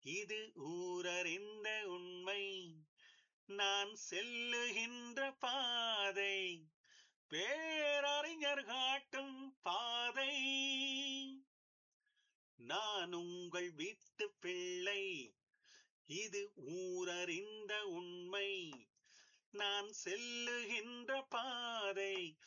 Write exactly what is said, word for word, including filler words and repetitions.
இது ஊரறிந்த உண்மை. நான் செல்லுகின்ற பாதை பேரறிஞர் காட்டும் பாதை. நான் உங்கள் வீட்டு பிள்ளை, இது ஊரறிந்த உண்மை. நான் செல்லுகின்ற பாதை